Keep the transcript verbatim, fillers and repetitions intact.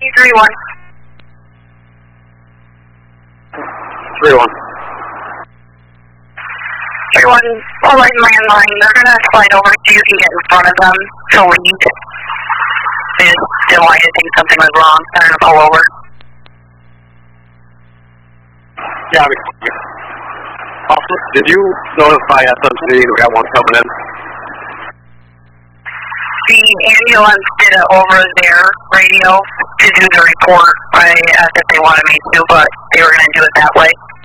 three one. three one. three one, all right, landline. They're going to slide over so you can get in front of them to lead. They just didn't want you to think something was wrong. They're going to pull over. Yeah, Officer, did you notify S M C we got one coming in? The ambulance did it over their radio to do the report. I asked if they wanted me to, but they were going to do it that way.